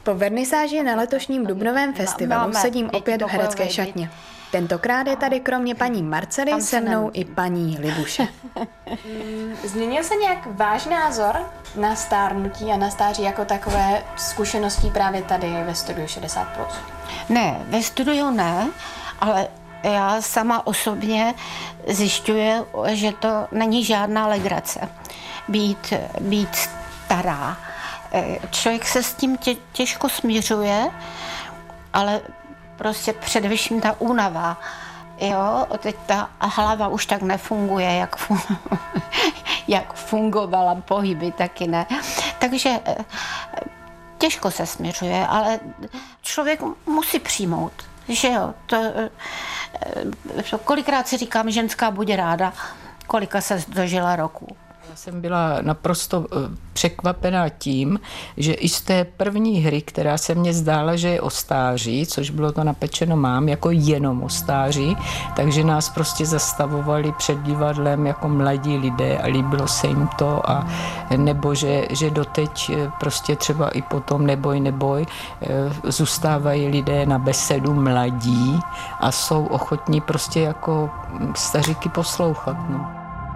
Po vernisáži na letošním dubnovém festivalu sedím opět v herecké šatně. Tentokrát je tady kromě paní Marcely se mnou i paní Libuše. Změnil se nějak váš názor na stárnutí a na stáří jako takové zkušeností právě tady ve studiu 60+? Ne, ve studiu ne, ale já sama osobně zjišťuji, že to není žádná legrace být stará. Člověk se s tím těžko smiřuje, ale prostě především ta únava. Jo, teď ta hlava už tak nefunguje, jak fungovala, pohyby taky ne. Takže těžko se směřuje, ale člověk musí přijmout, že jo. Kolikrát si říkám, ženská buď ráda, kolika se dožila roku. Já jsem byla naprosto překvapená tím, že i z té první hry, která se mně zdála, že je o stáří, což bylo to napečeno mám, jako jenom o stáří, takže nás prostě zastavovali před divadlem jako mladí lidé a líbilo se jim to a nebo že doteď prostě třeba i potom neboj, zůstávají lidé na besedu mladí a jsou ochotní prostě jako staříky poslouchat. No.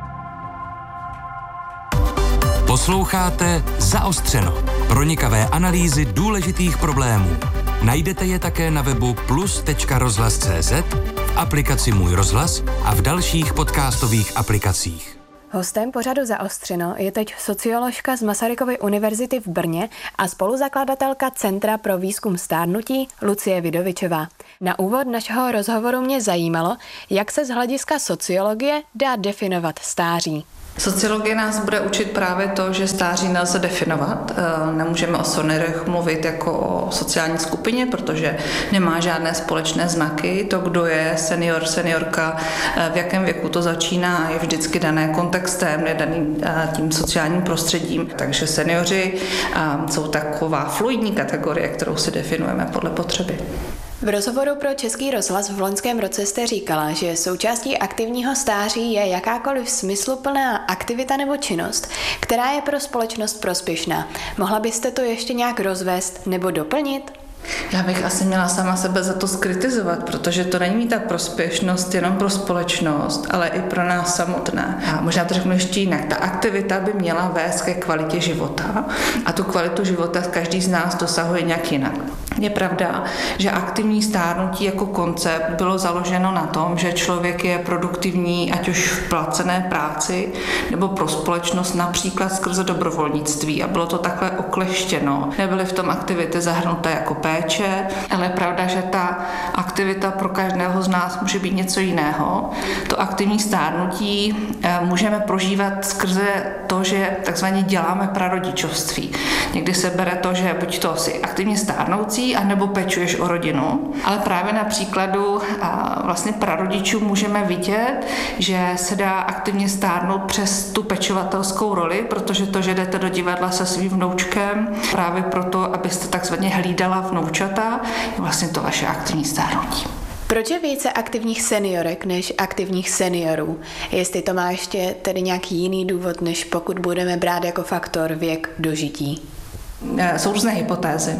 Posloucháte Zaostřeno. Pronikavé analýzy důležitých problémů. Najdete je také na webu plus.rozhlas.cz, v aplikaci Můj rozhlas a v dalších podcastových aplikacích. Hostem pořadu Zaostřeno je teď socioložka z Masarykovy univerzity v Brně a spoluzakladatelka Centra pro výzkum stárnutí Lucie Vidovičová. Na úvod našeho rozhovoru mě zajímalo, jak se z hlediska sociologie dá definovat stáří. Sociologie nás bude učit právě to, že stáří nelze definovat. Nemůžeme o seniorech mluvit jako o sociální skupině, protože nemá žádné společné znaky. To, kdo je senior, seniorka, v jakém věku to začíná, je vždycky dané kontextem, je daný tím sociálním prostředím. Takže seniori jsou taková fluidní kategorie, kterou si definujeme podle potřeby. V rozhovoru pro Český rozhlas v loňském roce jste říkala, že součástí aktivního stáří je jakákoliv smysluplná aktivita nebo činnost, která je pro společnost prospěšná. Mohla byste to ještě nějak rozvést nebo doplnit? Já bych asi měla sama sebe za to skritizovat, protože to není ta prospěšnost jenom pro společnost, ale i pro nás samotné. A možná to řeknu ještě jinak. Ta aktivita by měla vést ke kvalitě života a tu kvalitu života každý z nás dosahuje nějak jinak. Je pravda, že aktivní stárnutí jako koncept bylo založeno na tom, že člověk je produktivní, ať už v placené práci nebo pro společnost například skrze dobrovolnictví a bylo to takhle okleštěno. Nebyly v tom aktivity zahrnuté jako péče, ale je pravda, že ta aktivita pro každého z nás může být něco jiného. To aktivní stárnutí můžeme prožívat skrze to, že takzvaně děláme prarodičovství. Někdy se bere to, že buď to si aktivně stárnoucí, anebo pečuješ o rodinu. Ale právě na příkladu vlastně prarodičů můžeme vidět, že se dá aktivně stárnout přes tu pečovatelskou roli, protože to, že jdete do divadla se svým vnoučkem, právě proto, abyste takzvaně hlídala vnoučata, je vlastně to vaše aktivní stárnutí. Proč je více aktivních seniorek než aktivních seniorů? Jestli to má ještě tedy nějaký jiný důvod, než pokud budeme brát jako faktor věk dožití? Jsou různé hypotézy.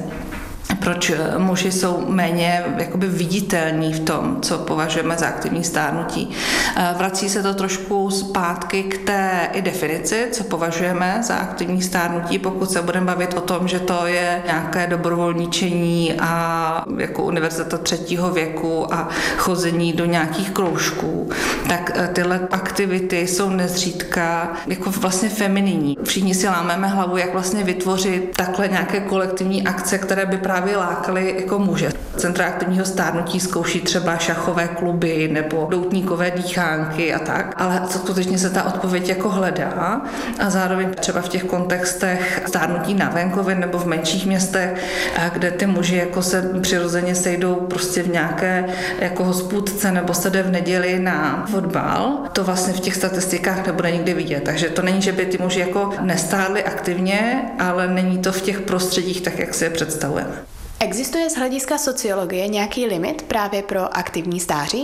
Proč muži jsou méně jakoby viditelní v tom, co považujeme za aktivní stárnutí. Vrací se to trošku zpátky k té i definici, co považujeme za aktivní stárnutí, pokud se budeme bavit o tom, že to je nějaké dobrovolničení a jako univerzita 3. věku a chození do nějakých kroužků, tak tyhle aktivity jsou nezřídka jako vlastně femininní. Všichni si lámeme hlavu, jak vlastně vytvořit takhle nějaké kolektivní akce, které by právě lákali jako muže. Centra aktivního stárnutí zkouší třeba šachové kluby nebo doutníkové dýchánky a tak, ale skutečně se ta odpověď jako hledá a zároveň třeba v těch kontextech stárnutí na venkově nebo v menších městech, kde ty muži jako se přirozeně sejdou prostě v nějaké jako hospůdce nebo se jde v neděli na fotbal, to vlastně v těch statistikách nebude nikdy vidět. Takže to není, že by ty muži jako nestárli aktivně, ale není to v těch prostředích tak, jak si je představujeme. Existuje z hlediska sociologie nějaký limit právě pro aktivní stáří?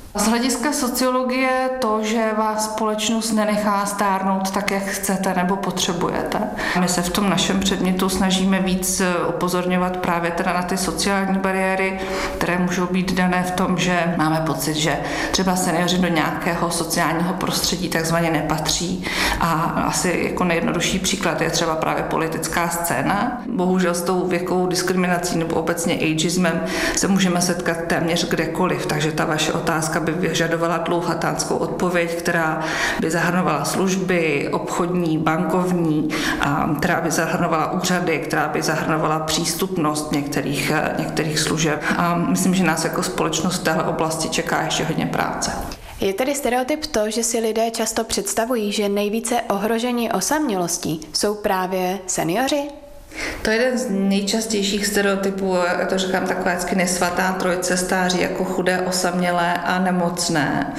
Z hlediska sociologie to, že vás společnost nenechá stárnout tak, jak chcete nebo potřebujete. My se v tom našem předmětu snažíme víc upozorňovat právě teda na ty sociální bariéry, které můžou být dané v tom, že máme pocit, že třeba seniori do nějakého sociálního prostředí takzvaně nepatří. A asi jako nejjednodušší příklad je třeba právě politická scéna. Bohužel s tou věkovou diskriminací nebo obecně ageismem se můžeme setkat téměř kdekoliv, takže ta vaše otázka by vyžadovala dlouhatánskou odpověď, která by zahrnovala služby obchodní, bankovní, která by zahrnovala úřady, která by zahrnovala přístupnost některých služeb. A myslím, že nás jako společnost v téhle oblasti čeká ještě hodně práce. Je tedy stereotyp to, že si lidé často představují, že nejvíce ohrožení osamělostí jsou právě seniori? To je jeden z nejčastějších stereotypů, já to říkám taková vždycky nesvatá trojice stáří jako chudé, osamělé a nemocné.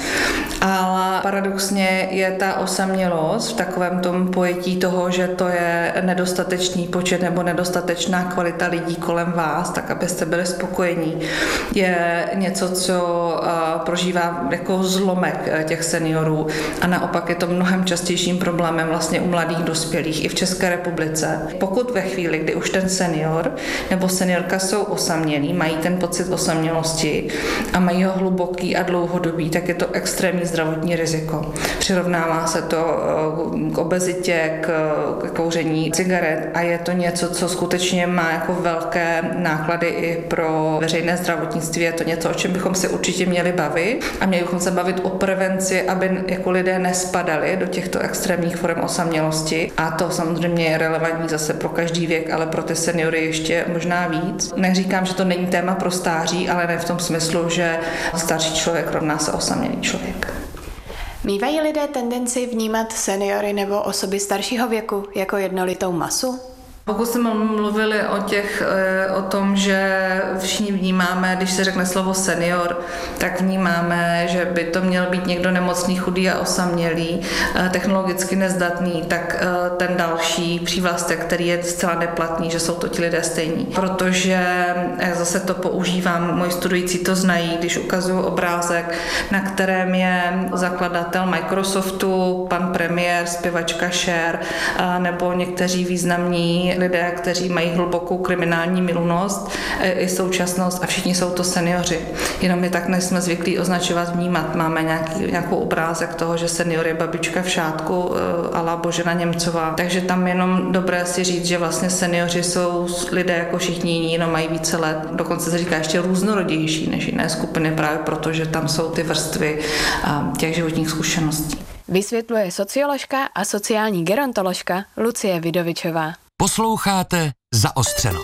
Ale paradoxně je ta osamělost v takovém tom pojetí toho, že to je nedostatečný počet nebo nedostatečná kvalita lidí kolem vás, tak abyste byli spokojení, je něco, co prožívá jako zlomek těch seniorů a naopak je to mnohem častějším problémem vlastně u mladých dospělých i v České republice. Pokud ve chvíli, kdy už ten senior nebo seniorka jsou osamělí, mají ten pocit osamělosti a mají ho hluboký a dlouhodobý, tak je to extrémní zdravotní riziko. Přirovnává se to k obezitě, k kouření cigaret a je to něco, co skutečně má jako velké náklady i pro veřejné zdravotnictví. Je to něco, o čem bychom se určitě měli bavit a měli bychom se bavit o prevenci, aby jako lidé nespadali do těchto extrémních forem osamělosti a to samozřejmě je relevantní zase pro každý věk, ale pro ty seniory ještě možná víc. Neříkám, že to není téma pro stáří, ale ne v tom smyslu, že starší člověk rovná se osamělý člověk. Mívají lidé tendenci vnímat seniory nebo osoby staršího věku jako jednolitou masu? Pokud jsme mluvili o tom, že všichni vnímáme, když se řekne slovo senior, tak vnímáme, že by to měl být někdo nemocný, chudý a osamělý, technologicky nezdatný, tak ten další přívlastek, který je zcela neplatný, že jsou to ti lidé stejní. Protože zase to používám, moji studující to znají, když ukazuju obrázek, na kterém je zakladatel Microsoftu, pan premiér, zpěvačka Cher, nebo někteří významní lidé, kteří mají hlubokou kriminální minulost i současnost a všichni jsou to seniori. Jenom my tak nejsme zvyklí označovat, vnímat. Máme nějakou obrázek toho, že senior je babička v šátku a la Božena Němcová. Takže tam jenom dobré si říct, že vlastně seniori jsou lidé jako všichni jiní, jenom mají více let. Dokonce se říká ještě různorodější než jiné skupiny právě proto, že tam jsou ty vrstvy těch životních zkušeností. Vysvětluje socioložka a sociální gerontoložka Lucie Vidovičová. Posloucháte Zaostřeno.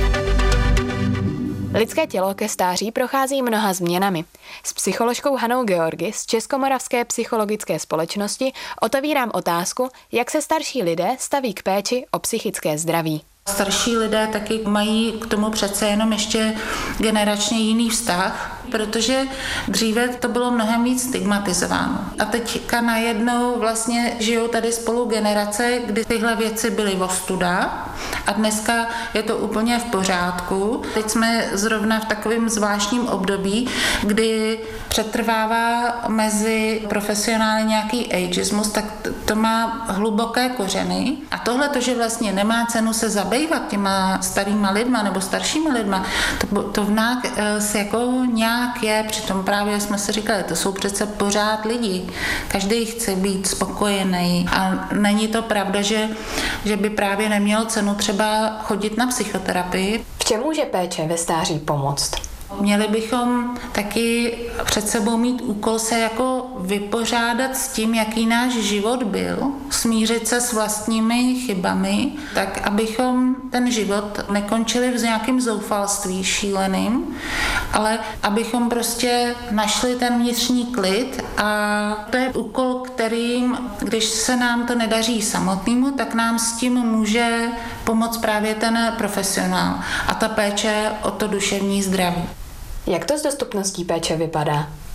Lidské tělo ke stáří prochází mnoha změnami. S psycholožkou Hanou Georgi z Českomoravské psychologické společnosti otevírám otázku, jak se starší lidé staví k péči o psychické zdraví. Starší lidé taky mají k tomu přece jenom ještě generačně jiný vztah, protože dříve to bylo mnohem víc stigmatizováno. A teďka najednou vlastně žijou tady spolu generace, kdy tyhle věci byly ostuda a dneska je to úplně v pořádku. Teď jsme zrovna v takovém zvláštním období, kdy přetrvává mezi profesionály nějaký ageismus, tak to má hluboké kořeny. A tohle to, že vlastně nemá cenu se zabývat těma starýma lidma nebo staršíma lidma, to v nás jako nějak je, přitom právě jsme si říkali, to jsou přece pořád lidi. Každý chce být spokojený a není to pravda, že by právě nemělo cenu třeba chodit na psychoterapii. V čem může péče ve stáří pomoct? Měli bychom taky před sebou mít úkol se jako vypořádat s tím, jaký náš život byl, smířit se s vlastními chybami, tak abychom ten život nekončili v nějakém zoufalství šíleným, ale abychom prostě našli ten vnitřní klid a to je úkol, kterým, když se nám to nedaří samotnému, tak nám s tím může pomoct právě ten profesionál a ta péče o to duševní zdraví. Jak to s dostupností péče vypadá?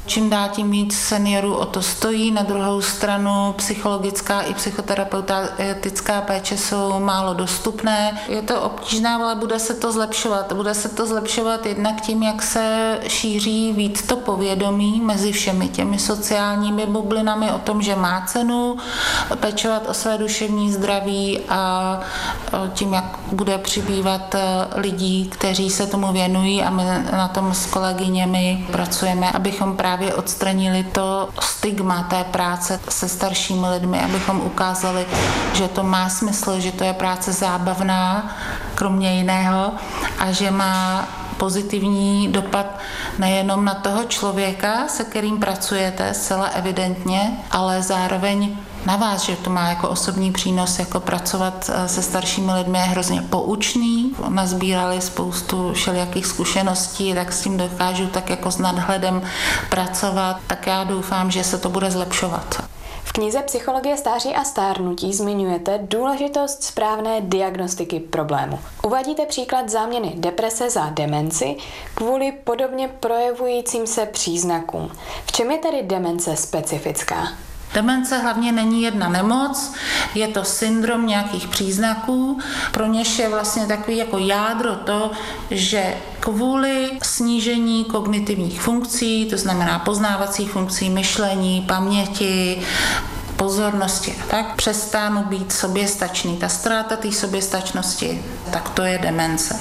Čím dál tím víc seniorů o to stojí. Na druhou stranu psychologická i psychoterapeutická péče jsou málo dostupné. Je to obtížné, ale bude se to zlepšovat. Bude se to zlepšovat jednak tím, jak se šíří víc to povědomí mezi všemi těmi sociálními bublinami o tom, že má cenu pečovat o své duševní zdraví, a tím, jak bude přibývat lidí, kteří se tomu věnují, a my na tom s kolegyněmi pracujeme, abychom právě odstranili to stigma té práce se staršími lidmi, abychom ukázali, že to má smysl, že to je práce zábavná, kromě jiného, a že má pozitivní dopad nejenom na toho člověka, se kterým pracujete, zcela evidentně, ale zároveň na vás, že to má jako osobní přínos, jako pracovat se staršími lidmi je hrozně poučný. Nazbírali spoustu všelijakých zkušeností, tak s tím dokážu tak jako s nadhledem pracovat, tak já doufám, že se to bude zlepšovat. V knize Psychologie stáří a stárnutí zmiňujete důležitost správné diagnostiky problému. Uvádíte příklad záměny deprese za demenci kvůli podobně projevujícím se příznakům. V čem je tedy demence specifická? Demence hlavně není jedna nemoc, je to syndrom nějakých příznaků, pro něž je vlastně takový jako jádro to, že kvůli snížení kognitivních funkcí, to znamená poznávacích funkcí, myšlení, paměti, pozornosti, tak přestánu být soběstačný. Ta ztráta té soběstačnosti, tak to je demence.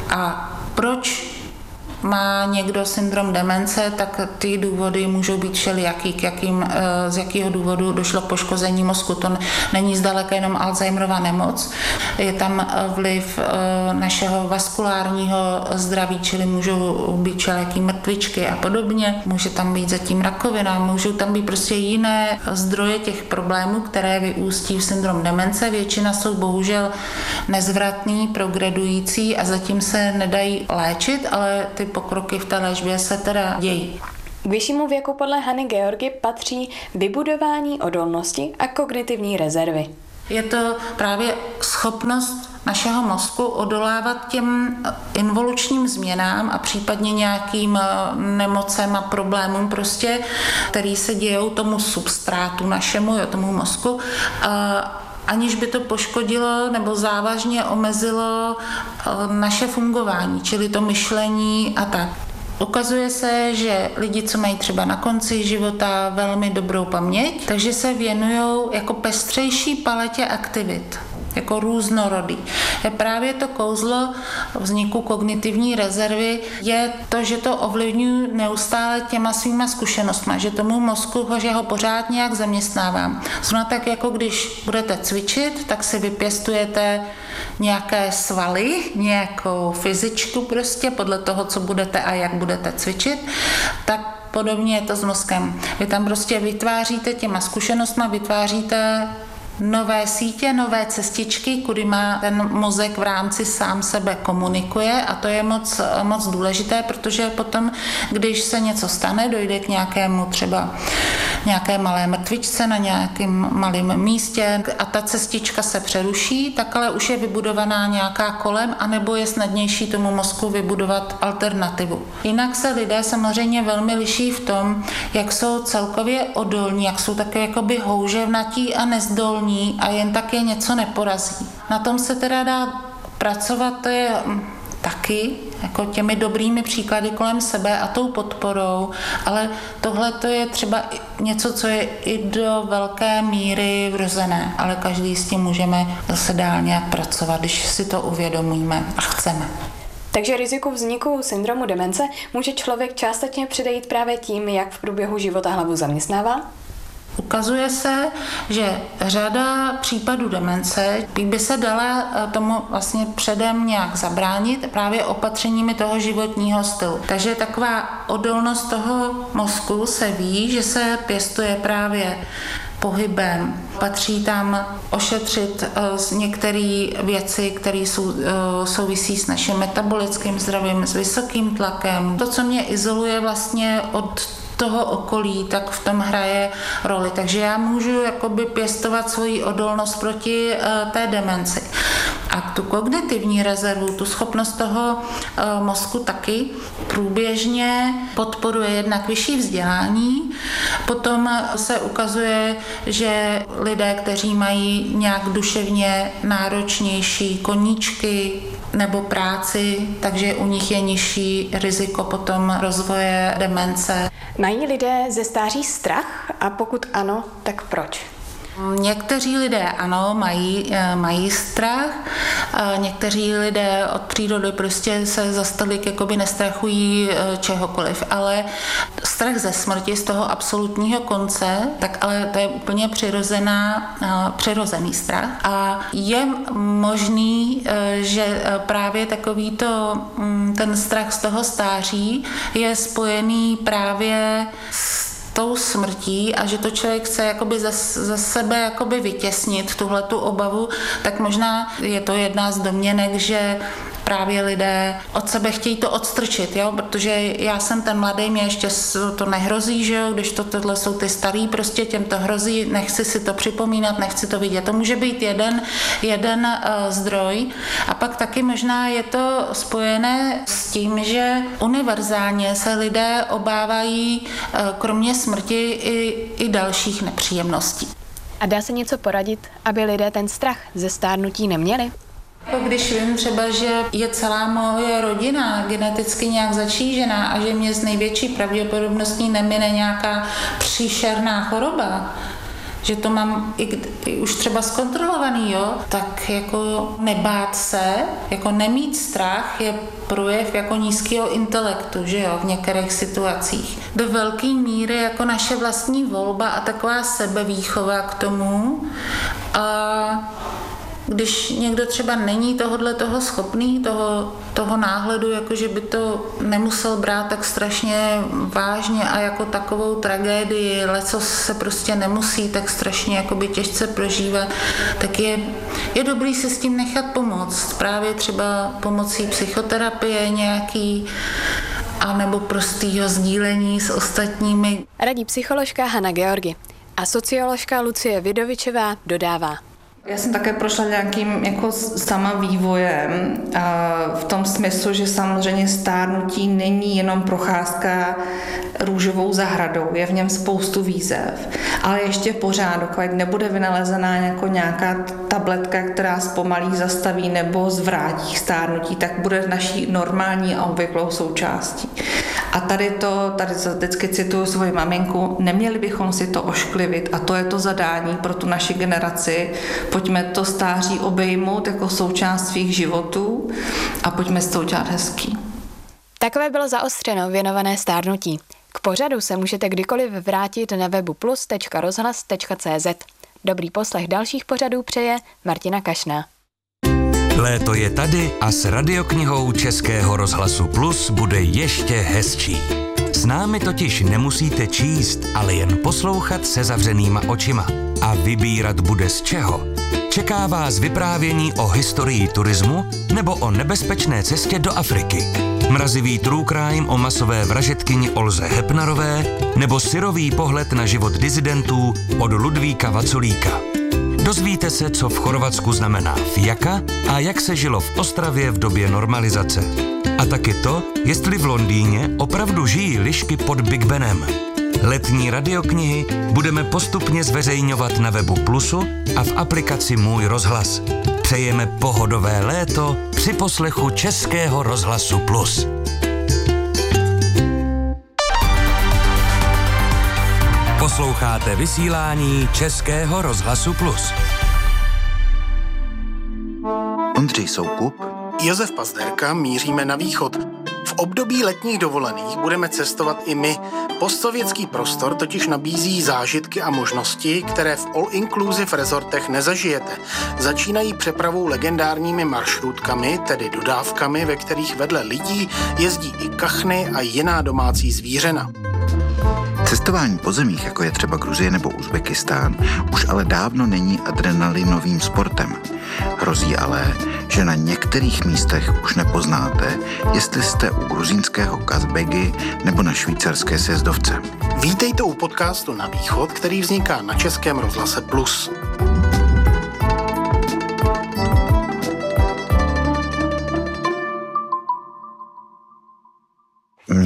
A proč má někdo syndrom demence, tak ty důvody můžou být všelijaký, z jakého důvodu došlo k poškození mozku. To není zdaleka jenom Alzheimerova nemoc. Je tam vliv našeho vaskulárního zdraví, čili můžou být všelijaký mrtvičky a podobně. Může tam být zatím rakovina, můžou tam být prostě jiné zdroje těch problémů, které vyústí v syndrom demence. Většina jsou bohužel nezvratný, progredující a zatím se nedají léčit, ale ty pokroky v té léčbě se teda dějí. K vyššímu věku podle Hany Georgy patří vybudování odolnosti a kognitivní rezervy. Je to právě schopnost našeho mozku odolávat těm involučním změnám a případně nějakým nemocem a problémům prostě, který se dějou tomu substrátu našemu, tomu mozku, aniž by to poškodilo nebo závažně omezilo naše fungování, čili to myšlení a tak. Ukazuje se, že lidi, co mají třeba na konci života velmi dobrou paměť, takže se věnují jako pestřejší paletě aktivit, jako různorodý. Je právě to kouzlo vzniku kognitivní rezervy je to, že to ovlivňuji neustále těma svýma zkušenostma, že tomu mozku, že ho pořád nějak zaměstnávám. Zrovna tak, jako když budete cvičit, tak si vypěstujete nějaké svaly, nějakou fyzičku prostě podle toho, co budete a jak budete cvičit, tak podobně je to s mozkem. Vy tam prostě vytváříte těma zkušenostma, vytváříte nové sítě, nové cestičky, kudy má ten mozek v rámci sám sebe komunikuje, a to je moc důležité, protože potom, když se něco stane, dojde k nějakému třeba nějaké malé mrtvičce na nějakém malém místě a ta cestička se přeruší, tak ale už je vybudovaná nějaká kolem, anebo je snadnější tomu mozku vybudovat alternativu. Jinak se lidé samozřejmě velmi liší v tom, jak jsou celkově odolní, jak jsou také jakoby houževnatí a nezdolní a jen tak je něco neporazí. Na tom se teda dá pracovat, to je taky jako těmi dobrými příklady kolem sebe a tou podporou, ale tohle to je třeba něco, co je i do velké míry vrozené, ale každý s tím můžeme zase dál nějak pracovat, když si to uvědomíme a chceme. Takže riziku vzniku syndromu demence může člověk částečně předejít právě tím, jak v průběhu života hlavu zaměstnává? Ukazuje se, že řada případů demence by se dala tomu vlastně předem nějak zabránit právě opatřeními toho životního stylu. Takže taková odolnost toho mozku se ví, že se pěstuje právě pohybem. Patří tam ošetřit některé věci, které souvisí s naším metabolickým zdravím, s vysokým tlakem. To, co mě izoluje vlastně od toho okolí, tak v tom hraje roli. Takže já můžu jakoby pěstovat svoji odolnost proti té demenci. A tu kognitivní rezervu, tu schopnost toho mozku taky průběžně podporuje jednak vyšší vzdělání. Potom se ukazuje, že lidé, kteří mají nějak duševně náročnější koníčky nebo práci, takže u nich je nižší riziko potom rozvoje demence. Mají lidé ze stáří strach a pokud ano, tak proč? Někteří lidé ano, mají strach, někteří lidé od přírody prostě se za stolik jakoby nestrachují čehokoliv, ale strach ze smrti, z toho absolutního konce, tak ale to je úplně přirozený strach a je možný, že právě takovýto ten strach z toho stáří je spojený právě s tou smrtí a že to člověk chce jakoby za sebe jakoby vytěsnit tuhletu obavu, tak možná je to jedna z domněnek, že právě lidé od sebe chtějí to odstrčit, jo? Protože já jsem ten mladý, mě ještě to nehrozí, že jo? Když tohle jsou ty starý, prostě těm to hrozí, nechci si to připomínat, nechci to vidět. To může být jeden zdroj a pak taky možná je to spojené s tím, že univerzálně se lidé obávají kromě smrti i dalších nepříjemností. A dá se něco poradit, aby lidé ten strach ze stárnutí neměli? Když vím třeba, že je celá moje rodina geneticky nějak začížená a že mě z největší pravděpodobností nemine nějaká příšerná choroba, že to mám i už třeba zkontrolovaný, jo, tak jako nebát se, jako nemít strach je projev jako nízkého intelektu, že jo, v některých situacích. Do velké míry jako naše vlastní volba a taková sebevýchova k tomu. A když někdo třeba není toho schopný, toho náhledu, jako že by to nemusel brát tak strašně vážně a jako takovou tragédii, leco se prostě nemusí tak strašně jakoby těžce prožívat, tak je dobrý se s tím nechat pomoct. Právě třeba pomocí psychoterapie nějaký, anebo prostýho sdílení s ostatními. Radí psycholožka Hana Georgi a socioložka Lucie Vidovičová dodává. Já jsem také prošla nějakým jako sama vývojem v tom smyslu, že samozřejmě stárnutí není jenom procházka růžovou zahradou, je v něm spoustu výzev, ale ještě pořád, dokud nebude vynalezená jako nějaká tabletka, která zpomalí, zastaví nebo zvrátí stárnutí, tak bude naší normální a obvyklou součástí. A tady vždycky cituju svoji maminku, neměli bychom si to ošklivit a to je to zadání pro tu naši generaci. Pojďme to stáří obejmout jako součást svých životů a pojďme si to udělat hezký. Takové bylo Zaostřeno věnované stárnutí. K pořadu se můžete kdykoliv vrátit na webu plus.rozhlas.cz. Dobrý poslech dalších pořadů přeje Martina Kašná. Léto je tady a s radioknihou Českého rozhlasu Plus bude ještě hezčí. S námi totiž nemusíte číst, ale jen poslouchat se zavřenýma očima. A vybírat bude z čeho. Čeká vás vyprávění o historii turismu nebo o nebezpečné cestě do Afriky. Mrazivý true crime o masové vražedkyni Olze Hepnarové nebo syrový pohled na život disidentů od Ludvíka Vaculíka. Dozvíte se, co v Chorvatsku znamená fijaka a jak se žilo v Ostravě v době normalizace. A taky to, jestli v Londýně opravdu žijí lišky pod Big Benem. Letní radioknihy budeme postupně zveřejňovat na webu Plusu a v aplikaci Můj rozhlas. Přejeme pohodové léto při poslechu Českého rozhlasu Plus. Posloucháte vysílání Českého rozhlasu Plus. Ondřej Soukup, Josef Pazderka, míříme na východ. V období letních dovolených budeme cestovat i my. Postsovětský prostor totiž nabízí zážitky a možnosti, které v all-inclusive rezortech nezažijete. Začínají přepravou legendárními maršrutkami, tedy dodávkami, ve kterých vedle lidí jezdí i kachny a jiná domácí zvířena. Cestování po zemích, jako je třeba Gruzie nebo Uzbekistán, už ale dávno není adrenalinovým sportem. Hrozí ale, že na některých místech už nepoznáte, jestli jste u gruzínského Kazbegy nebo na švýcarské sjezdovce. Vítejte u podcastu Na východ, který vzniká na Českém rozhlase Plus.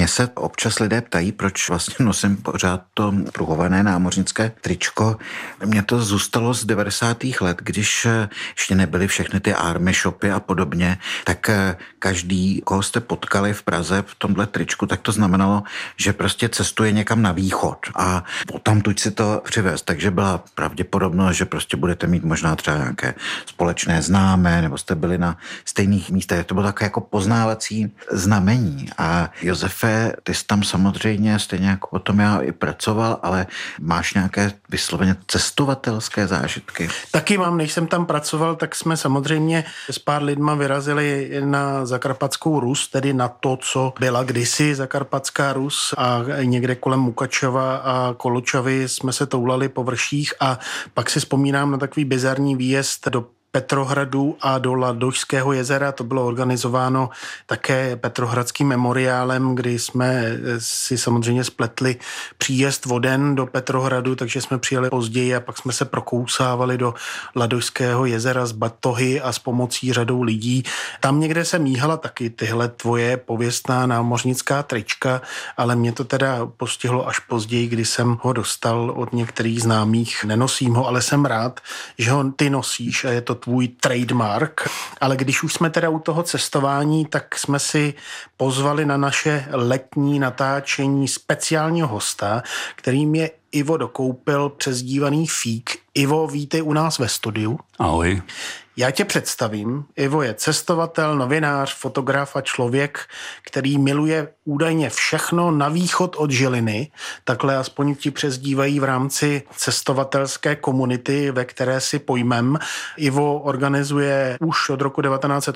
Mě se občas lidé ptají, proč vlastně nosím pořád to pruhované námořnické tričko. Mně to zůstalo z 90. let, když ještě nebyly všechny ty army shopy a podobně, tak každý, koho jste potkali v Praze v tomhle tričku, tak to znamenalo, že prostě cestuje někam na východ a potom tuď si to přivez. Takže byla pravděpodobnost, že prostě budete mít možná třeba nějaké společné známé, nebo jste byli na stejných místech. To bylo takové jako poznávací znamení. A Josefe, ty jsi tam samozřejmě, stejně jako potom já i pracoval, ale máš nějaké vysloveně cestovatelské zážitky? Taky mám, než jsem tam pracoval, tak jsme samozřejmě s pár lidma vyrazili na Zakarpatskou Rus, tedy na to, co byla kdysi Zakarpatská Rus, a někde kolem Mukačova a Koločavy jsme se toulali po vrších a pak si vzpomínám na takový bizarní výjezd do Petrohradu a do Ladožského jezera. To bylo organizováno také Petrohradským memoriálem, kdy jsme si samozřejmě spletli příjezd voden do Petrohradu, takže jsme přijeli později a pak jsme se prokousávali do Ladožského jezera s batohy a s pomocí řadou lidí. Tam někde se míhala taky tyhle tvoje pověstná námořnická trička, ale mě to teda postihlo až později, kdy jsem ho dostal od některých známých. Nenosím ho, ale jsem rád, že ho ty nosíš a je to tvůj trademark. Ale když už jsme teda u toho cestování, tak jsme si pozvali na naše letní natáčení speciálního hosta, kterým je Ivo Dokoupil, přezdívaný Fík. Ivo, vítej u nás ve studiu. Ahoj. Já tě představím. Ivo je cestovatel, novinář, fotograf a člověk, který miluje údajně všechno na východ od Žiliny. Takhle aspoň ti přezdívají v rámci cestovatelské komunity, ve které si pojmem. Ivo organizuje už od roku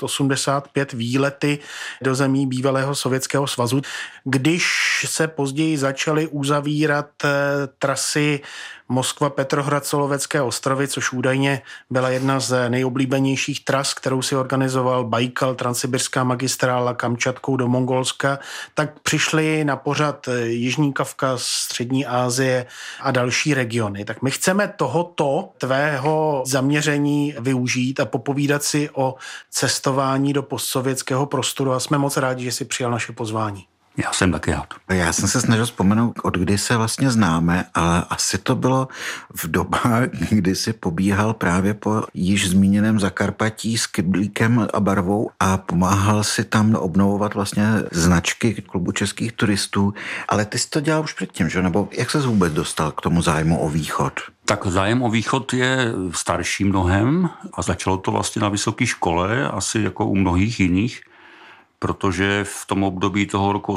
1985 výlety do zemí bývalého Sovětského svazu. Když se později začaly uzavírat trasy Moskva, Petrohrad, Solovecké ostrovy, což údajně byla jedna z nejoblíbenějších tras, kterou si organizoval Bajkal, Transsibirská magistrála Kamčatkou do Mongolska, tak přišli na pořad Jižní Kavkaz, Střední Asie a další regiony. Tak my chceme tohoto tvého zaměření využít a popovídat si o cestování do postsovětského prostoru a jsme moc rádi, že jsi přijal naše pozvání. Já jsem taky rád. Já jsem se snažil vzpomenout, od kdy se vlastně známe, ale asi to bylo v dobách, kdy si pobíhal právě po již zmíněném Zakarpatí s kyblíkem a barvou a pomáhal si tam obnovovat vlastně značky klubu českých turistů. Ale ty jsi to dělal už předtím, že? Nebo jak ses vůbec dostal k tomu zájmu o východ? Tak zájem o východ je starší mnohem a začalo to vlastně na vysoké škole, asi jako u mnohých jiných, protože v tom období toho roku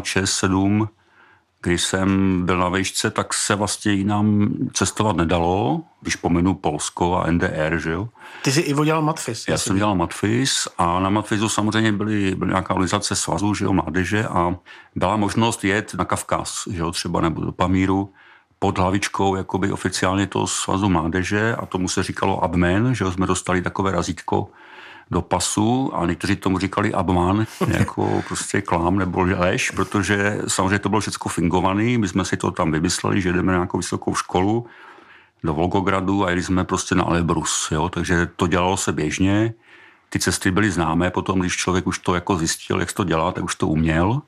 86-7, kdy jsem byl na vejšce, tak se vlastně jinam cestovat nedalo, když pominu Polsko a NDR, že jo. Ty jsi Ivo dělal matfis. Já jsem dělal matfis a na matfisu samozřejmě byly nějaká organizace svazu, že jo, mládeže a byla možnost jet na Kavkaz, že jo, třeba nebo do Pamíru pod hlavičkou jakoby oficiálně toho svazu mládeže a tomu se říkalo Abmen, že jo, jsme dostali takové razítko do pasu a někteří tomu říkali Abman, jako prostě klám nebo lež, protože samozřejmě to bylo všechno fingovaný, my jsme si to tam vymysleli, že jdeme na nějakou vysokou školu do Volgogradu a jeli jsme prostě na Elbrus, jo, takže to dělalo se běžně, ty cesty byly známé, potom když člověk už to jako zjistil, jak se to dělá, tak už to uměl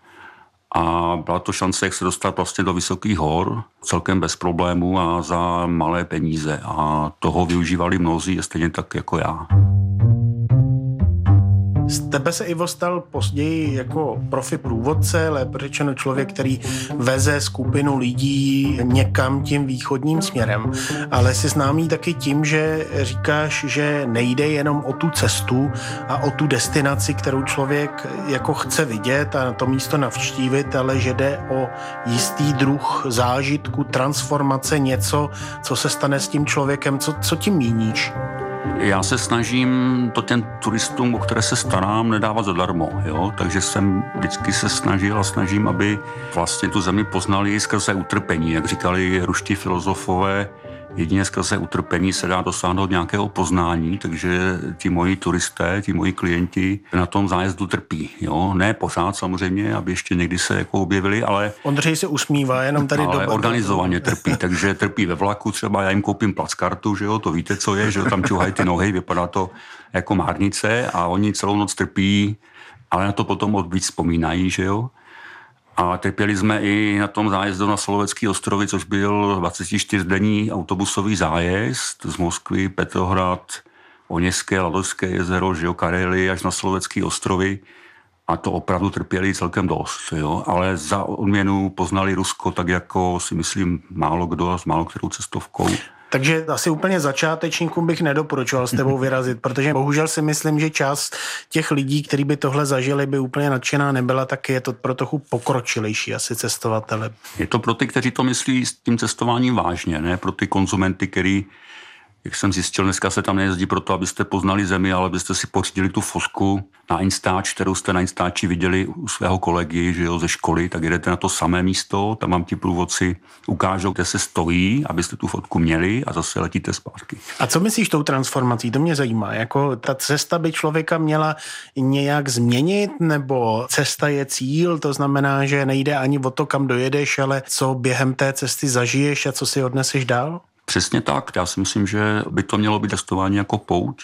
a byla to šance, jak se dostat vlastně do vysokých hor, celkem bez problémů a za malé peníze a toho využívali mnozí, stejně tak jako já. Z tebe se Ivo stal později jako profi průvodce, lépe řečeno člověk, který veze skupinu lidí někam tím východním směrem. Ale jsi známý taky tím, že říkáš, že nejde jenom o tu cestu a o tu destinaci, kterou člověk jako chce vidět a to místo navštívit, ale že jde o jistý druh zážitku, transformace, něco, co se stane s tím člověkem. Co tím míníš? Já se snažím to těm turistům, o které se starám, nedávat zadarmo, jo? Takže jsem vždycky se snažím, aby vlastně tu zemi poznali skrze utrpení. Jak říkali ruští filozofové, jedině skrze utrpení se dá dosáhnout nějakého poznání, takže ti moji turisté, ti moji klienti na tom zájezdu trpí. Jo? Ne pořád samozřejmě, aby ještě někdy se jako objevili, ale... Ondřej se usmívá, jenom tady ale organizovaně trpí, takže trpí ve vlaku, třeba já jim koupím plackartu, že jo, to víte, co je, že jo, tam čuhají ty nohy, vypadá to jako márnice a oni celou noc trpí, ale na to potom víc vzpomínají, že jo. A trpěli jsme i na tom zájezdu na Solovecký ostrovy, což byl 24denní autobusový zájezd z Moskvy, Petrohrad, Oněžské, Ladovské jezero, Karely až na Solovecký ostrovy. A to opravdu trpěli celkem dost, jo? Ale za odměnu poznali Rusko tak jako si myslím málo kdo a s málo kterou cestovkou. Takže asi úplně začátečníkům bych nedoporučoval s tebou vyrazit, protože bohužel si myslím, že část těch lidí, kteří by tohle zažili, by úplně nadšená nebyla, tak je to pro trochu pokročilejší asi cestovatele. Je to pro ty, kteří to myslí s tím cestováním vážně, ne pro ty konzumenty, který, jak jsem zjistil, dneska se tam nejezdí proto, abyste poznali zemi, ale abyste si pořídili tu fotku na Instač, kterou jste na Instači viděli u svého kolegy, že jo, ze školy, tak jedete na to samé místo, tam vám ti průvodci ukážou, kde se stojí, abyste tu fotku měli a zase letíte zpátky. A co myslíš tou transformací? To mě zajímá. Jako ta cesta by člověka měla nějak změnit, nebo cesta je cíl, to znamená, že nejde ani o to, kam dojedeš, ale co během té cesty zažiješ a co si odneseš dál? Přesně tak. Já si myslím, že by to mělo být testování jako pouť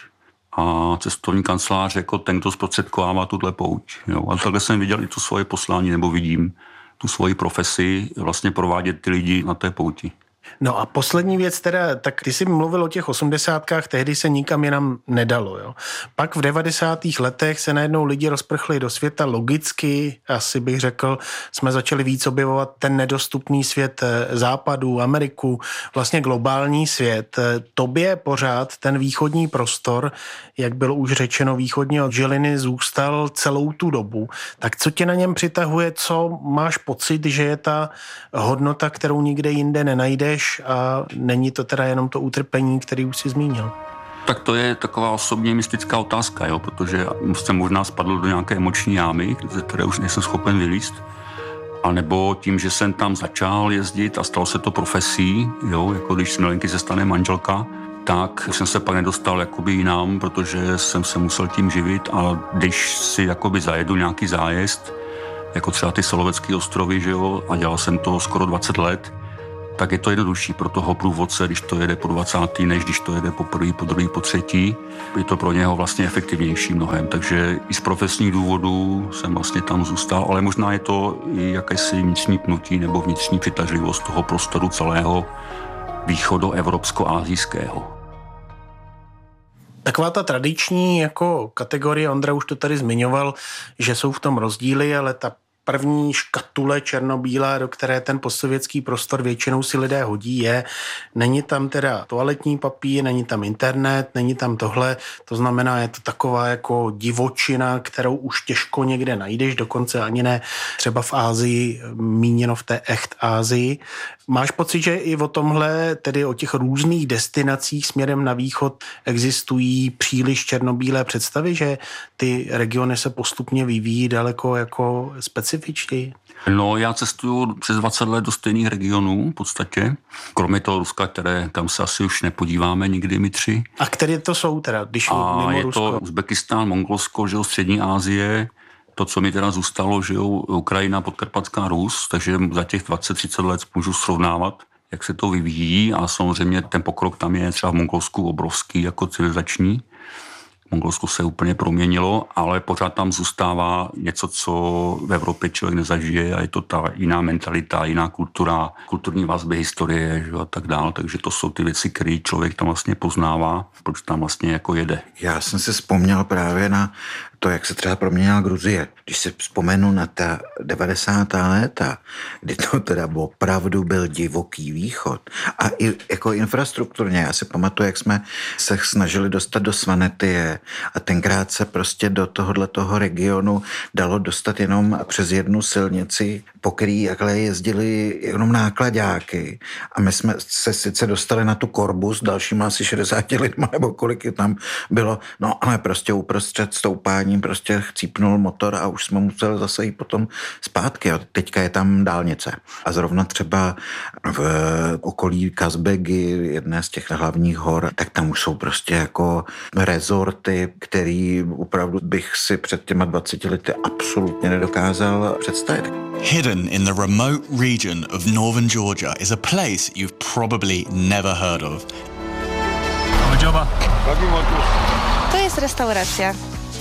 a cestovní kancelář jako ten, kdo zprostředkovává tuhle pouť. Jo. A takhle jsem viděl i to svoje poslání, nebo vidím tu svoji profesi vlastně provádět ty lidi na té pouti. No a poslední věc teda, tak ty jsi mluvil o těch 80kách, tehdy se nikam jinam nedalo, jo. Pak v 90. letech se najednou lidi rozprchli do světa, logicky, asi bych řekl, jsme začali víc objevovat ten nedostupný svět západu, Ameriku, vlastně globální svět. Tobě pořád ten východní prostor, jak bylo už řečeno, východně od Žiliny zůstal celou tu dobu. Tak co tě na něm přitahuje, co máš pocit, že je ta hodnota, kterou nikde jinde nenajdeš, a není to teda jenom to utrpení, který už si zmínil? Tak to je taková osobně mystická otázka, jo, protože jsem možná spadl do nějaké emoční jámy, které už nejsem schopen vylízt. A nebo tím, že jsem tam začal jezdit a stalo se to profesí, jo, jako když z milenky se stane manželka, tak jsem se pak nedostal jakoby jinam, protože jsem se musel tím živit, a když si jakoby zajedu nějaký zájezd, jako třeba ty Solovecké ostrovy, že jo, a dělal jsem to skoro 20 let, tak je to jednodušší pro toho průvodce, když to jede po 20., než když to jede po první, po druhý, po třetí. Je to pro něho vlastně efektivnější mnohem, takže i z profesních důvodů jsem vlastně tam zůstal, ale možná je to i jakési vnitřní pnutí nebo vnitřní přitažlivost toho prostoru celého východoevropsko-asijského. Taková ta tradiční jako kategorie, Ondra už to tady zmiňoval, že jsou v tom rozdíly, ale ta první škatule černobílá, do které ten postsovětský prostor většinou si lidé hodí, není tam teda toaletní papír, není tam internet, není tam tohle, to znamená, je to taková jako divočina, kterou už těžko někde najdeš, dokonce ani ne třeba v Ázii, míněno v té echt Ázii. Máš pocit, že i o tomhle, tedy o těch různých destinacích směrem na východ existují příliš černobílé představy, že ty regiony se postupně vyvíjí daleko jako specifičtěji? No, já cestuju přes 20 let do stejných regionů v podstatě, kromě toho Ruska, kam se asi už nepodíváme nikdy my tři. A které to jsou teda, když mimo je Rusko? To Uzbekistán, Mongolsko, že jo, Střední Asie, to, co mi teda zůstalo, že jo, Ukrajina, Podkarpatská Rus, takže za těch 20-30 let můžu srovnávat, jak se to vyvíjí, a samozřejmě ten pokrok tam je třeba v Mongolsku obrovský jako civilizační. Mongolsko se úplně proměnilo, ale pořád tam zůstává něco, co v Evropě člověk nezažije, a je to ta jiná mentalita, jiná kultura, kulturní vazby, historie, že, a tak dále. Takže to jsou ty věci, které člověk tam vlastně poznává, proč tam vlastně jako jede. Já jsem si vzpomněl právě na to, jak se třeba proměnila Gruzie. Když si vzpomenu na ta 90. léta, kdy to teda opravdu byl divoký východ. A i jako infrastrukturně, já si pamatuju, jak jsme se snažili dostat do Svanetie, a tenkrát se prostě do tohoto regionu dalo dostat jenom přes jednu silnici, po který jakhle jezdili jenom nákladáky. A my jsme se sice dostali na tu korbu s dalšíma asi 60 lidma, nebo kolik je tam bylo, no ale prostě uprostřed stoupání prostě chcípnul motor a už jsme museli zase jít potom zpátky. A teďka je tam dálnice. A zrovna třeba v okolí Kazbegy, jedné z těch hlavních hor, tak tam už jsou prostě jako rezorty, který opravdu bych si před těma 20 lety absolutně nedokázal představit. Hidden in the remote region of northern Georgia is a place you've probably never heard of. To je restaurace.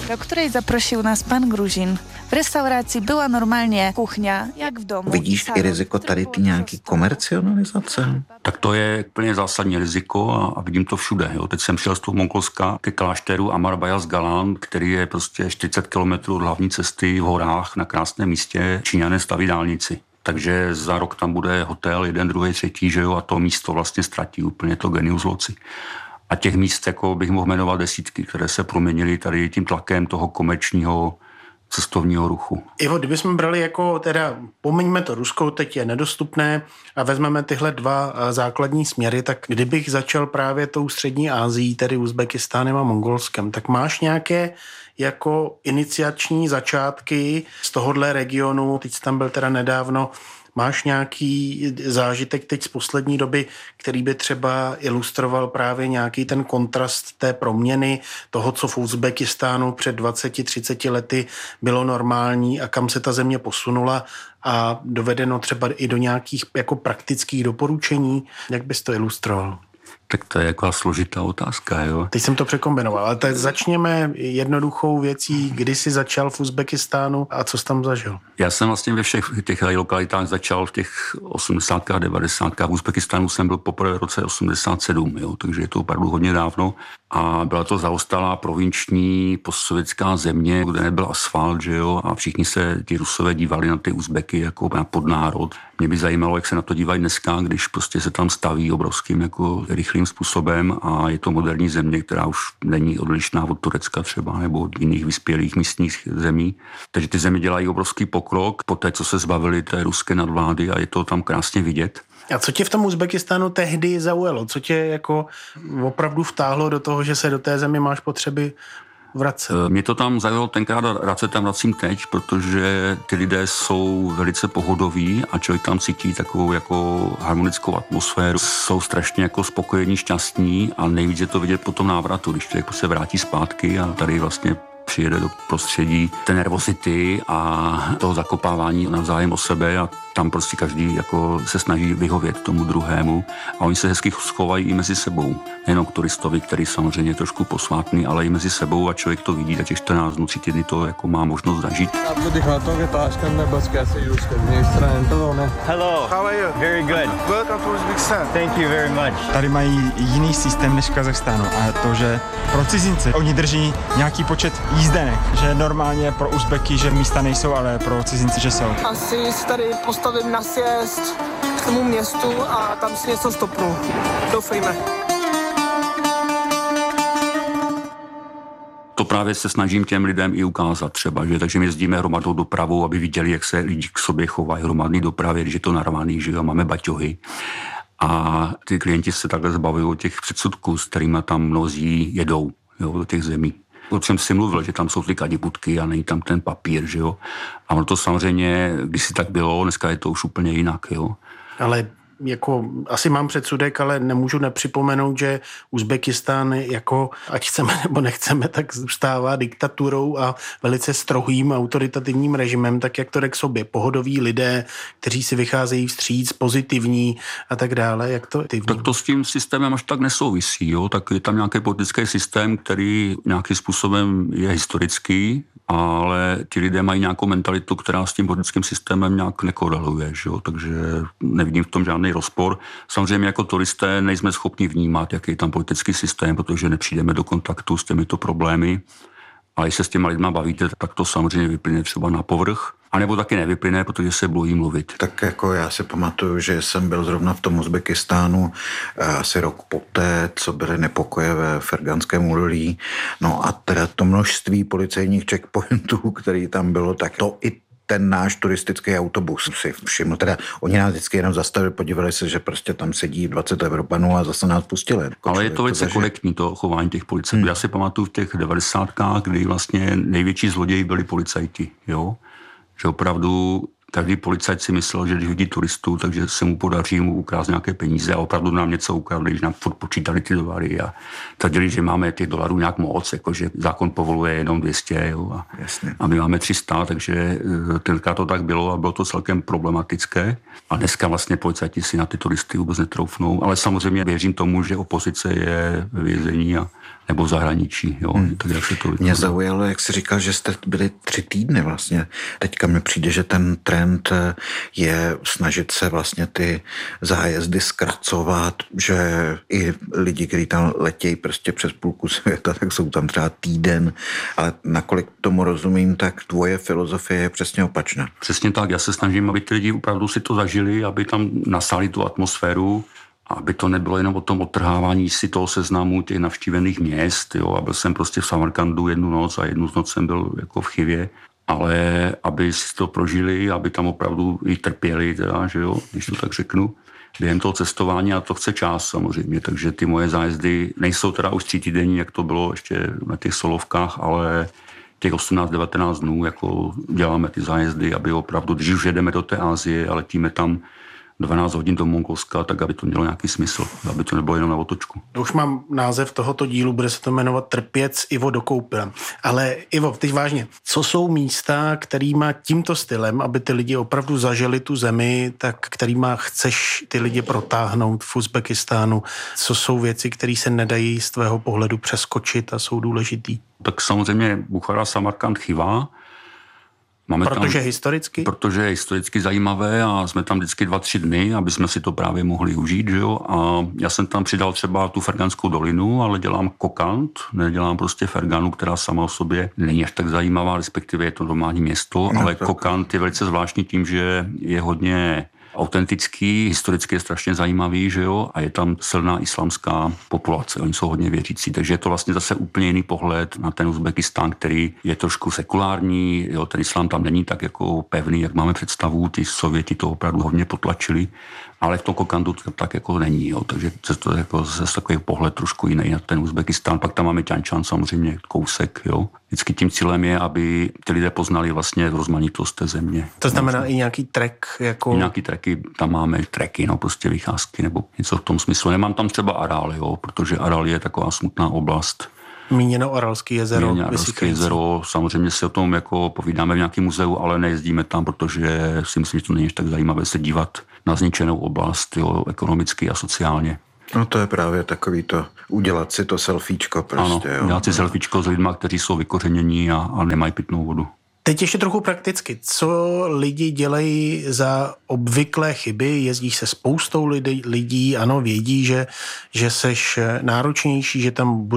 do której zaprosił nas pan Gruzin. V restauraci byla normálně kuchňa, jak v domu. Vidíš i riziko tady ty nějaký komercionalizace? Tak to je úplně zásadní riziko a vidím to všude. Jo. Teď jsem přijel z toho Mongolska ke klášteru Amar Bayaz Galan, který je prostě 40 kilometrů od hlavní cesty v horách na krásném místě. Číňané staví dálnici. Takže za rok tam bude hotel, jeden, druhý, třetí, že jo, a to místo vlastně ztratí úplně to genius loci. A těch míst jako bych mohl jmenovat desítky, které se proměnily tady tím tlakem toho komerčního cestovního ruchu. Ivo, kdybychom brali jako teda, pomeňme to Rusko, teď je nedostupné a vezmeme tyhle dva základní směry, tak kdybych začal právě tou střední Asií, tedy Uzbekistánem a Mongolskem, tak máš nějaké jako iniciační začátky z tohohle regionu, teď jsi tam byl teda nedávno, máš nějaký zážitek teď z poslední doby, který by třeba ilustroval právě nějaký ten kontrast té proměny toho, co v Uzbekistánu před 20-30 lety bylo normální a kam se ta země posunula a dovedeno třeba i do nějakých jako praktických doporučení? Jak bys to ilustroval? Tak to je jako složitá otázka, jo. Teď jsem to překombinoval, ale teď začněme jednoduchou věcí, kdy jsi začal v Uzbekistánu a co jsi tam zažil? Já jsem vlastně ve všech těch lokalitách začal v těch 80. a 90. V Uzbekistánu jsem byl poprvé v roce 87, jo, takže je to opravdu hodně dávno. A byla to zaostalá provinční postsovětská země, kde nebyl asfalt, že jo, a všichni se ti Rusové dívali na ty Uzbeky jako na podnárod. Mě by zajímalo, jak se na to dívají dneska, když prostě se tam staví obrovským jako rychlým způsobem a je to moderní země, která už není odlišná od Turecka třeba nebo od jiných vyspělých místních zemí. Takže ty země dělají obrovský pokrok po té, co se zbavili té ruské nadvlády a je to tam krásně vidět. A co tě v tom Uzbekistánu tehdy zaujalo? Co tě jako opravdu vtáhlo do toho, že se do té země máš potřeby vracet? Mě to tam zaujalo tenkrát a rád se tam vracím teď, protože ty lidé jsou velice pohodoví a člověk tam cítí takovou jako harmonickou atmosféru. Jsou strašně jako spokojení, šťastní a nejvíc je to vidět po tom návratu, když člověk se vrátí zpátky a tady vlastně přijede do prostředí té nervosity a toho zakopávání navzájem o sebe a tam prostě každý jako se snaží vyhovět tomu druhému a oni se hezky schovají i mezi sebou. Nejenom k turistovi, který samozřejmě je trošku posvátný, ale i mezi sebou a člověk to vidí, tak těch 14 dnů 3 dny to jako má možnost zažít. Hello. How are you? Very good. Welcome to Uzbekistan. Thank you very much. Tady mají jiný systém než v Kazachstánu a to, že pro cizince oni drží nějaký počet jízdenek, že normálně pro Uzbeky, že místa nejsou, ale pro cizince, že jsou. Asi si tady postavím na sjezd k tomu městu a tam si něco stopnu. Doufejme. To právě se snažím těm lidem i ukázat třeba, že takže my jezdíme hromadnou dopravou, aby viděli, jak se lidi k sobě chovají hromadný dopravě, když je to narvaný, že jo, máme baťohy. A ty klienti se takhle zbavují těch předsudků, s kterými tam mnozí jedou, jo, do těch zemí. Už jsem si mluvil, že tam jsou ty kadibutky a není tam ten papír, že jo. A ono to samozřejmě, když si tak bylo, dneska je to už úplně jinak, jo. Ale jako asi mám předsudek, ale nemůžu nepřipomenout, že Uzbekistán jako, ať chceme nebo nechceme, tak zůstává diktaturou a velice strohým autoritativním režimem, tak jak to jde k sobě. Pohodoví lidé, kteří si vycházejí vstříc, pozitivní a tak dále. Jak to ty tak to s tím systémem až tak nesouvisí, jo. Tak je tam nějaký politický systém, který nějakým způsobem je historický, ale ti lidé mají nějakou mentalitu, která s tím politickým systémem nějak nekoreluje, že jo? Takže nevidím v tom žádný rozpor. Samozřejmě jako turisté nejsme schopni vnímat, jaký je tam politický systém, protože nepřijdeme do kontaktu s těmito problémy. A když se s těma lidma bavíte, tak to samozřejmě vyplyne třeba na povrch. A nebo taky nevyplyne, protože se bojí mluvit. Tak jako já si pamatuju, že jsem byl zrovna v tom Uzbekistánu asi rok poté, co byly nepokoje ve Ferganském údolí. No a teda to množství policejních checkpointů, který tam bylo, tak to i ten náš turistický autobus si všiml. Teda oni nás vždycky jenom zastavili, podívali se, že prostě tam sedí 20 Evropanů a zase nás pustili. Ale je to velice korektní, to chování těch policajtů. Já si pamatuju v těch 90kách, kdy vlastně největší zloději byli policajti, jo. Že opravdu každý policajt si myslel, že když vidí turistů, takže se mu podaří mu ukrást nějaké peníze a opravdu nám něco ukradli, když nám furt počítali ty dolary a tvrdili, že máme těch dolarů nějak moc, jakože zákon povoluje jenom 200, jo, a my máme 300, takže tenkrát to tak bylo a bylo to celkem problematické. A dneska vlastně policajti si na ty turisty vůbec netroufnou, ale samozřejmě věřím tomu, že opozice je ve vězení nebo v zahraničí. Jo. Tak jak se to mě zaujalo, jak jsi říkal, že jste byli 3 týdny vlastně. Teďka mi přijde, že ten trend je snažit se vlastně ty zájezdy zkracovat, že i lidi, kteří tam letějí prostě přes půlku světa, tak jsou tam třeba týden, ale nakolik tomu rozumím, tak tvoje filozofie je přesně opačná. Přesně tak, já se snažím, aby ty lidi opravdu si to zažili, aby tam nasáli tu atmosféru, aby to nebylo jenom o tom odtrhávání si toho seznamu těch navštívených měst. Jo. A byl jsem prostě v Samarkandu 1 noc a 1 noc jsem byl jako v Chivě, ale aby si to prožili, aby tam opravdu i trpěli, teda, že jo, když to tak řeknu, během toho cestování, a to chce čas samozřejmě, takže ty moje zájezdy nejsou teda už 3 týdenní, jak to bylo ještě na těch solovkách, ale těch 18-19 dnů jako děláme ty zájezdy, aby opravdu, když už jedeme do té Asie a letíme tam 12 hodin do Mongolska, tak aby to mělo nějaký smysl, aby to nebylo jenom na otočku. Už mám název tohoto dílu, bude se to jmenovat Trpěc Ivo dokoupil. Ale Ivo, teď vážně, co jsou místa, kterýma tímto stylem, aby ty lidi opravdu zažili tu zemi, tak kterýma chceš ty lidi protáhnout v Uzbekistánu? Co jsou věci, které se nedají z tvého pohledu přeskočit a jsou důležitý? Tak samozřejmě Buchara, Samarkand, Chiva. Protože je historicky zajímavé a jsme tam vždycky 2-3 dny, aby jsme si to právě mohli užít, že jo. A já jsem tam přidal třeba tu Ferganskou dolinu, ale dělám Kokand, nedělám prostě Ferganu, která sama o sobě není až tak zajímavá, respektive je to normální město, ale Kokand je velice zvláštní tím, že je hodně autentický, historicky je strašně zajímavý, že jo, a je tam silná islámská populace, oni jsou hodně věřící, takže je to vlastně zase úplně jiný pohled na ten Uzbekistán, který je trošku sekulární, jo, ten islám tam není tak jako pevný, jak máme představu, ty Sověti to opravdu hodně potlačili, ale v tom Kokandu to tak jako není, jo, takže to je jako zase takový pohled trošku jiný na ten Uzbekistán, pak tam máme Tianjin samozřejmě kousek, jo. Vždycky tím cílem je, aby ty lidé poznali vlastně rozmanitost té země. To znamená i nějaký trek? Jako... I nějaký treky, tam máme treky, no prostě vycházky nebo něco v tom smyslu. Nemám tam třeba Aral, jo, protože Aral je taková smutná oblast. Míněno Aralské jezero. Aralské jezero, samozřejmě si o tom jako povídáme v nějakém muzeu, ale nejezdíme tam, protože si myslím, že to není tak zajímavé se dívat na zničenou oblast, jo, ekonomicky a sociálně. No to je právě takový to, udělat si to selfiečko prostě. Ano, udělat si selfiečko s lidma, kteří jsou vykořenění a nemají pitnou vodu. Teď ještě trochu prakticky. Co lidi dělají za obvyklé chyby? Jezdíš se spoustou lidí, ano, vědí, že seš náročnější, že tam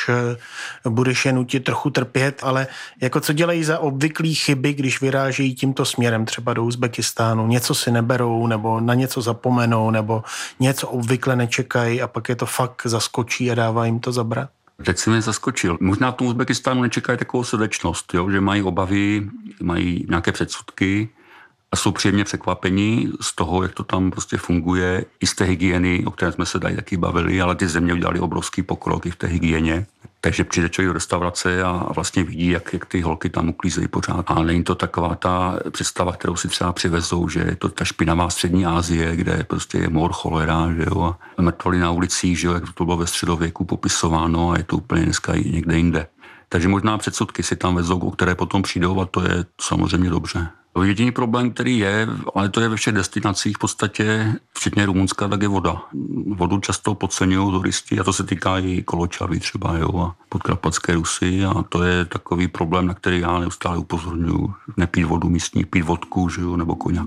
budeš je nutit trochu trpět, ale jako co dělají za obvyklé chyby, když vyrážejí tímto směrem třeba do Uzbekistánu? Něco si neberou, nebo na něco zapomenou, nebo něco obvykle nečekají a pak je to fakt zaskočí a dává jim to zabrat? Teď si mě zaskočil. Možná v tom Uzbekistánu nečekají takovou srdečnost, jo? Že mají obavy, mají nějaké předsudky a jsou příjemně překvapení z toho, jak to tam prostě funguje, i z té hygieny, o které jsme se tady taky bavili, ale ty země udělali obrovský pokrok i v té hygieně. Takže přijde člověk do restaurace a vlastně vidí, jak ty holky tam uklízejí pořád. A není to taková ta představa, kterou si třeba přivezou, že je to ta špinavá střední Asie, kde prostě je mor, cholera, že jo, a mrtvoly na ulicích, že jo, jak to bylo ve středověku popisováno a je to úplně dneska i někde jinde. Takže možná předsudky si tam vezou, o které potom přijdou a to je samozřejmě dobře. Jediný problém, který je, ale to je ve všech destinacích v podstatě, včetně Rumunska, tak je voda. Vodu často podceňují turisti a to se týká i Koločavy třeba, jo, a Podkarpatské Rusy a to je takový problém, na který já neustále upozorňuji. Nepít vodu místní, pít vodku, že jo, nebo koňak.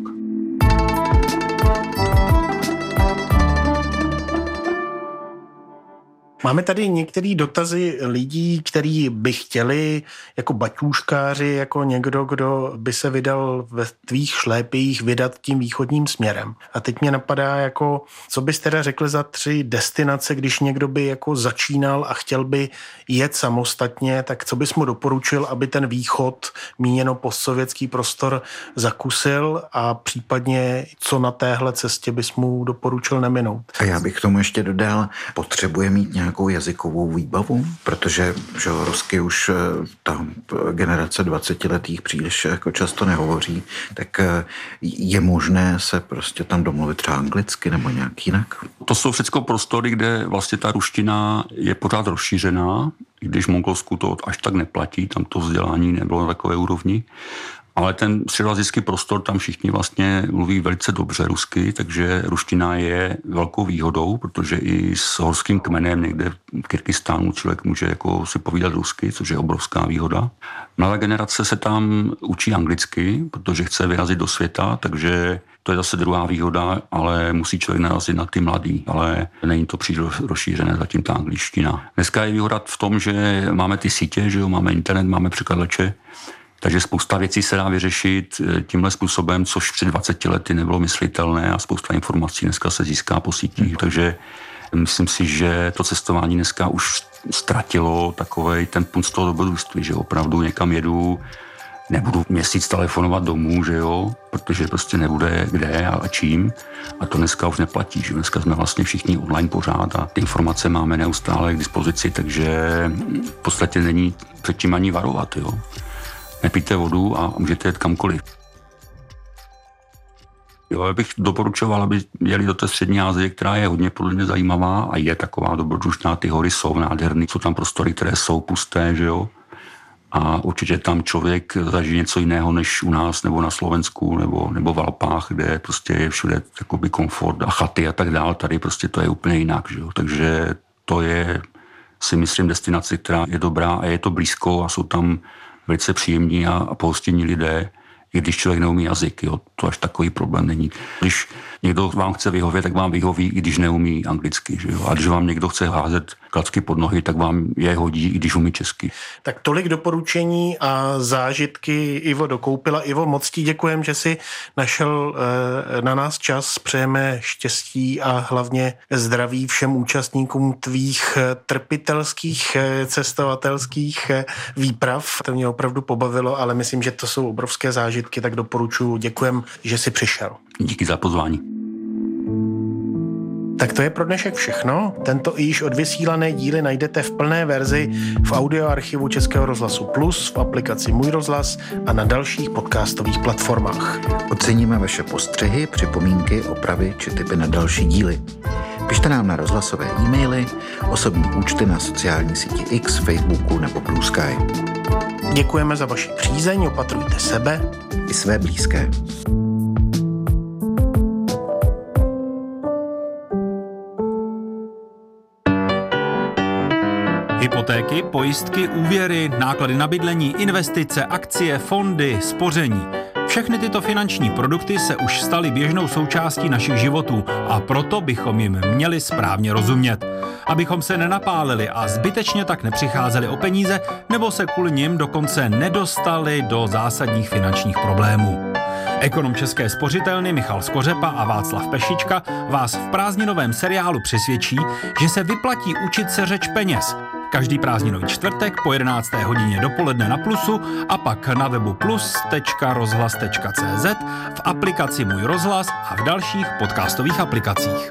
Máme tady některé dotazy lidí, kteří by chtěli jako baťůškáři, jako někdo, kdo by se vydal ve tvých šlépích vydat tím východním směrem. A teď mě napadá, jako, co bys teda řekl za 3 destinace, když někdo by jako začínal a chtěl by jet samostatně, tak co bys mu doporučil, aby ten východ, míněno postsovětský prostor, zakusil a případně co na téhle cestě bys mu doporučil neminout? A já bych k tomu ještě dodal, potřebuje mít nějakou nějakou jazykovou výbavu? Protože že rusky už ta generace 20letých příliš jako často nehovoří, tak je možné se prostě tam domluvit třeba anglicky nebo nějak jinak? To jsou všechno prostory, kde vlastně ta ruština je pořád rozšířená, i když v Mongolsku to až tak neplatí, tam to vzdělání nebylo na takové úrovni. Ale ten středoasijský prostor, tam všichni vlastně mluví velice dobře rusky, takže ruština je velkou výhodou, protože i s horským kmenem někde v Kyrgyzstánu člověk může jako si povídat rusky, což je obrovská výhoda. Mladá generace se tam učí anglicky, protože chce vyrazit do světa, takže to je zase druhá výhoda, ale musí člověk narazit na ty mladý, ale není to příliš rozšířené zatím ta angličtina. Dneska je výhoda v tom, že máme ty sítě, že jo, máme internet, máme překladače, takže spousta věcí se dá vyřešit tímhle způsobem, což před 20 lety nebylo myslitelné a spousta informací dneska se získá po sítích. Takže myslím si, že to cestování dneska už ztratilo takovej ten punt z toho dobrodružství, že opravdu někam jedu, nebudu měsíc telefonovat domů, že jo, protože prostě nebude kde a čím. A to dneska už neplatí, že dneska jsme vlastně všichni online pořád a ty informace máme neustále k dispozici, takže v podstatě není před tím ani varovat, jo. Nepijte vodu a můžete jet kamkoliv. Jo, já bych doporučoval, aby jeli do té střední Asie, která je hodně podle mě zajímavá a je taková dobrodružná, ty hory jsou nádherný, jsou tam prostory, které jsou pusté, že jo. A určitě tam člověk zažije něco jiného než u nás, nebo na Slovensku, nebo v Alpách, kde prostě je všude takový komfort a chaty a tak dále. Tady prostě to je úplně jinak, že jo. Takže to je, si myslím, destinace, která je dobrá a je to blízko a jsou tam velice příjemní a pohostinní lidé, i když člověk neumí jazyk, jo, to až takový problém není. Když někdo vám chce vyhovět, tak vám vyhoví, i když neumí anglicky, že jo? A když vám někdo chce házet klacky pod nohy, tak vám je hodí, i když umí česky. Tak tolik doporučení a zážitky Ivo dokoupila. Ivo, moc ti děkujem, že jsi našel na nás čas. Přejeme štěstí a hlavně zdraví všem účastníkům tvých trpitelských cestovatelských výprav. To mě opravdu pobavilo, ale myslím, že to jsou obrovské zážitky, tak doporučuji. Děkujem, že jsi přišel. Díky za pozvání. Tak to je pro dnešek všechno. Tento i již odvysílané díly najdete v plné verzi v audioarchivu Českého rozhlasu Plus, v aplikaci Můj rozhlas a na dalších podcastových platformách. Oceníme vaše postřehy, připomínky, opravy či tipy na další díly. Pište nám na rozhlasové e-maily, osobní účty na sociální síti X, Facebooku nebo Blue Sky. Děkujeme za vaši přízeň, opatrujte sebe i své blízké. Hypotéky, pojistky, úvěry, náklady na bydlení, investice, akcie, fondy, spoření. Všechny tyto finanční produkty se už staly běžnou součástí našich životů a proto bychom jim měli správně rozumět. Abychom se nenapálili a zbytečně tak nepřicházeli o peníze nebo se kvůli nim dokonce nedostali do zásadních finančních problémů. Ekonom České spořitelny Michal Skořepa a Václav Pešička vás v prázdninovém seriálu přesvědčí, že se vyplatí učit se řeč peněz. Každý prázdninový čtvrtek po 11. hodině dopoledne na Plusu a pak na webu plus.rozhlas.cz, v aplikaci Můj rozhlas a v dalších podcastových aplikacích.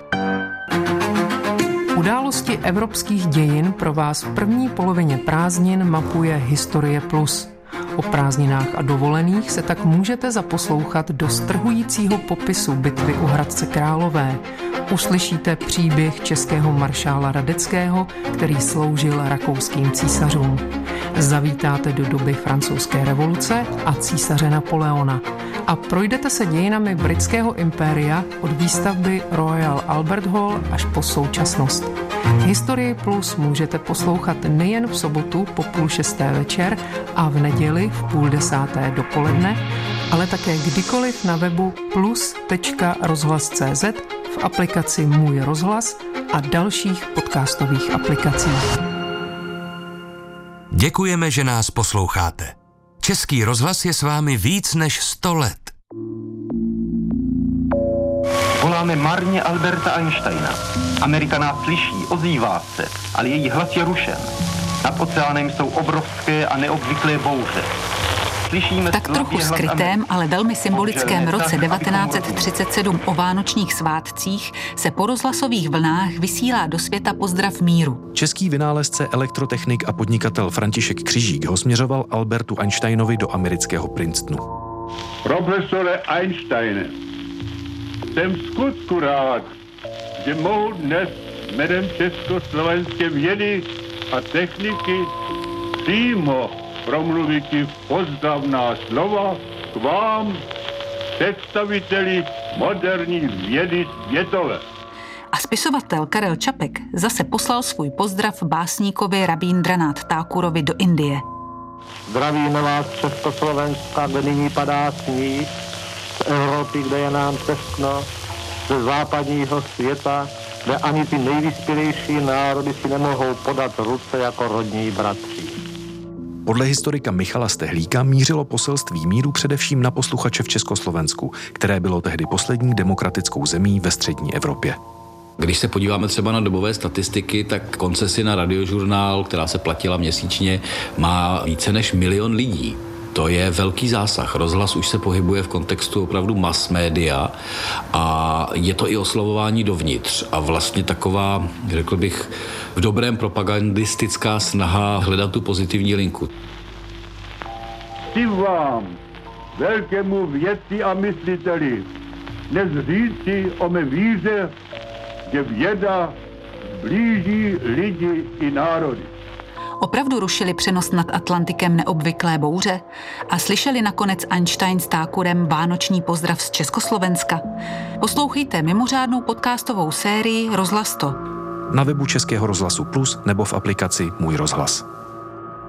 Události evropských dějin pro vás v první polovině prázdnin mapuje Historie Plus. O prázdninách a dovolených se tak můžete zaposlouchat do strhujícího popisu bitvy u Hradce Králové. Uslyšíte příběh českého maršála Radeckého, který sloužil rakouským císařům. Zavítáte do doby francouzské revoluce a císaře Napoleona a projdete se dějinami britského impéria od výstavby Royal Albert Hall až po současnost. Historii Plus můžete poslouchat nejen v sobotu po 5:30 večer a v neděli v 9:30 dopoledne, ale také kdykoliv na webu plus.rozhlas.cz, v aplikaci Můj rozhlas a dalších podcastových aplikacích. Děkujeme, že nás posloucháte. Český rozhlas je s vámi víc než 100 let. Voláme marně Alberta Einsteina. Amerika nás slyší, ozývá se, ale její hlas je rušen. Nad oceánem jsou obrovské a neobvyklé bouře. slyšíme tak trochu skrytém, ale velmi symbolickém roce 1937 o vánočních svátcích se po rozhlasových vlnách vysílá do světa pozdrav míru. Český vynálezce, elektrotechnik a podnikatel František Křižík ho směřoval Albertu Einsteinovi do amerického Princetonu. Profesore Einsteine, jsem skutku rád, že mohu dnes jménem československé vědy a techniky přímo promluvit pozdravná slova k vám, představiteli moderní vědy světové. A spisovatel Karel Čapek zase poslal svůj pozdrav básníkovi Rabíndranath Thakurovi do Indie. Zdravíme vás z Československa, kde nyní padá sníh, z Evropy, kde je nám teskno, ze západního světa, kde ani ty nejvyspělejší národy si nemohou podat ruce jako rodní bratři. Podle historika Michala Stehlíka mířilo poselství míru především na posluchače v Československu, které bylo tehdy poslední demokratickou zemí ve střední Evropě. Když se podíváme třeba na dobové statistiky, tak koncesi na Radiožurnál, která se platila měsíčně, má více než 1 milion lidí. To je velký zásah. Rozhlas už se pohybuje v kontextu opravdu mass media a je to i oslovování dovnitř a vlastně taková, řekl bych, v dobrém propagandistická snaha hledat tu pozitivní linku. Chci vám, velkému vědci a mysliteli, dnes říci o mé víře, že věda blíží lidi i národy. Opravdu rušili přenos nad Atlantikem neobvyklé bouře a slyšeli nakonec Einstein s Thakurem vánoční pozdrav z Československa? Poslouchejte mimořádnou podcastovou sérii Rozhlas to. Na webu Českého rozhlasu Plus nebo v aplikaci Můj rozhlas.